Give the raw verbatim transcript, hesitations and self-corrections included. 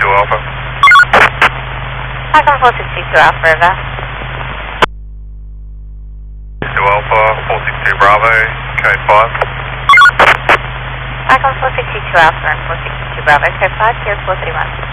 Alpha. Icon four sixty-two Alpha River. two Alpha, four six two Bravo, code five. Icon four sixty-two Alpha and four sixty-two Bravo, code five, zero four three one.